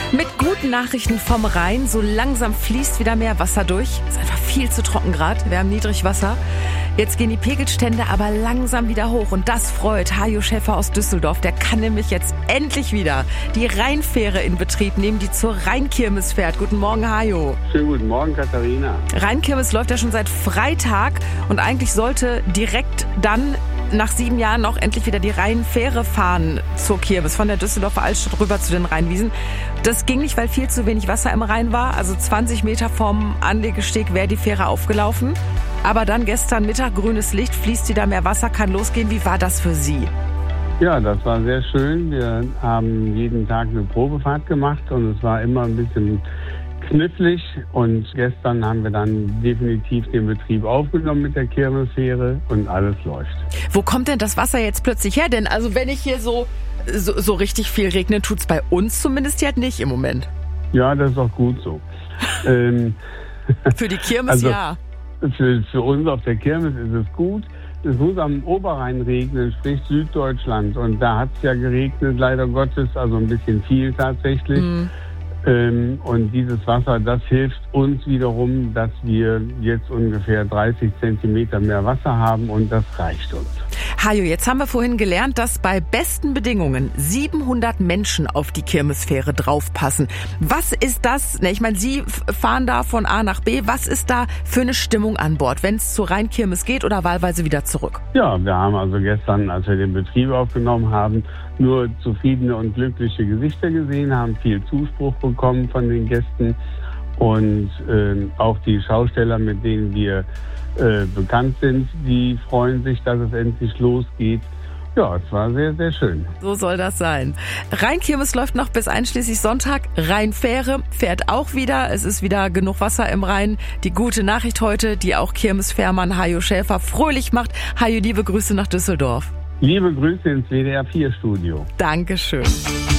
Mit guten Nachrichten vom Rhein. So langsam fließt wieder mehr Wasser durch. Ist einfach viel zu trocken gerade. Wir haben Niedrigwasser. Jetzt gehen die Pegelstände aber langsam wieder hoch. Und das freut Hajo Schäfer aus Düsseldorf. Der kann nämlich jetzt endlich wieder die Rheinfähre in Betrieb nehmen, die zur Rheinkirmes fährt. Guten Morgen, Hajo. Schönen guten Morgen, Katharina. Rheinkirmes läuft ja schon seit Freitag. Und eigentlich sollte direkt dann nach 7 Jahren auch endlich wieder die Rheinfähre fahren zur Kirmes, von der Düsseldorfer Altstadt rüber zu den Rheinwiesen. Das ging nicht, weil viel zu wenig Wasser im Rhein war. Also 20 Meter vom Anlegesteg wäre die Fähre aufgelaufen. Aber dann gestern Mittag grünes Licht, fließt wieder mehr Wasser, kann losgehen. Wie war das für Sie? Ja, das war sehr schön. Wir haben jeden Tag eine Probefahrt gemacht und es war immer ein bisschen knifflig. Und gestern haben wir dann definitiv den Betrieb aufgenommen mit der Kirmesfähre und alles läuft. Wo kommt denn das Wasser jetzt plötzlich her? Denn also wenn ich hier so richtig viel regnet, tut's bei uns zumindest halt nicht im Moment. Ja, das ist auch gut so. Für die Kirmes also, ja. Für uns auf der Kirmes ist es gut. Es muss am Oberrhein regnen, sprich Süddeutschland. Und da hat es ja geregnet, leider Gottes, also ein bisschen viel tatsächlich. Und dieses Wasser, das hilft uns wiederum, dass wir jetzt ungefähr 30 Zentimeter mehr Wasser haben und das reicht uns. Hajo, jetzt haben wir vorhin gelernt, dass bei besten Bedingungen 700 Menschen auf die Kirmesfähre draufpassen. Was ist das? Ich meine, Sie fahren da von A nach B. Was ist da für eine Stimmung an Bord, wenn es zur Rheinkirmes geht oder wahlweise wieder zurück? Ja, wir haben also gestern, als wir den Betrieb aufgenommen haben, nur zufriedene und glückliche Gesichter gesehen, haben viel Zuspruch bekommen von den Gästen und auch die Schausteller, mit denen wir bekannt sind, die freuen sich, dass es endlich losgeht. Ja, es war sehr, sehr schön. So soll das sein. Rheinkirmes läuft noch bis einschließlich Sonntag. Rheinfähre fährt auch wieder. Es ist wieder genug Wasser im Rhein. Die gute Nachricht heute, die auch Kirmesfährmann Hajo Schäfer fröhlich macht. Hajo, liebe Grüße nach Düsseldorf. Liebe Grüße ins WDR 4 Studio. Dankeschön.